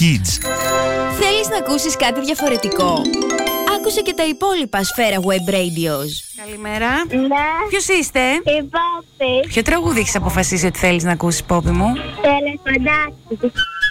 Kids. Θέλεις να ακούσεις κάτι διαφορετικό? Άκουσε και τα υπόλοιπα Σφαίρα Web Radios. Καλημέρα. Ναι. Ποιος είστε? Η Πόπη. Ποιο τραγούδι έχεις αποφασίσει ότι θέλεις να ακούσεις, Πόπη μου? Τελεφαντάκι.